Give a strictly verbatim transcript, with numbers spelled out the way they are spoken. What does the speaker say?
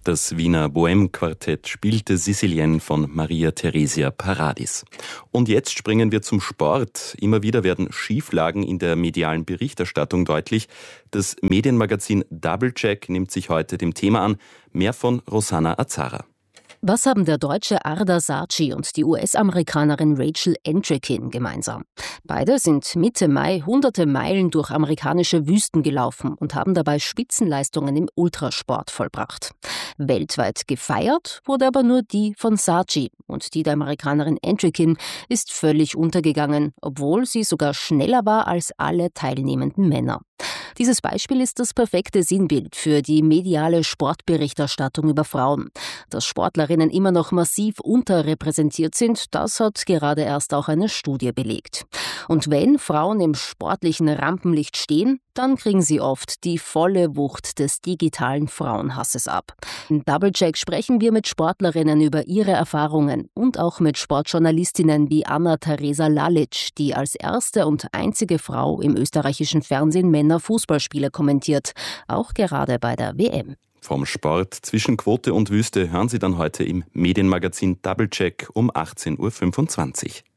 Das Wiener Bohème-Quartett spielte Sicilienne von Maria Theresia Paradis. Und jetzt springen wir zum Sport. Immer wieder werden Schieflagen in der medialen Berichterstattung deutlich. Das Medienmagazin Doublecheck nimmt sich heute dem Thema an. Mehr von Rosanna Azara. Was haben der Deutsche Ardar Saci und die U S-Amerikanerin Rachel Entrekin gemeinsam? Beide sind Mitte Mai hunderte Meilen durch amerikanische Wüsten gelaufen und haben dabei Spitzenleistungen im Ultrasport vollbracht. Weltweit gefeiert wurde aber nur die von Saci, und die der Amerikanerin Entrekin ist völlig untergegangen, obwohl sie sogar schneller war als alle teilnehmenden Männer. Dieses Beispiel ist das perfekte Sinnbild für die mediale Sportberichterstattung über Frauen. Dass Sportlerinnen immer noch massiv unterrepräsentiert sind, das hat gerade erst auch eine Studie belegt. Und wenn Frauen im sportlichen Rampenlicht stehen, dann kriegen sie oft die volle Wucht des digitalen Frauenhasses ab. In Doublecheck sprechen wir mit Sportlerinnen über ihre Erfahrungen und auch mit Sportjournalistinnen wie Anna-Theresa Lalic, die als erste und einzige Frau im österreichischen Fernsehen Männer-Fußballspiele kommentiert, auch gerade bei der W M. Vom Sport zwischen Quote und Wüste hören Sie dann heute im Medienmagazin Doublecheck um achtzehn Uhr fünfundzwanzig.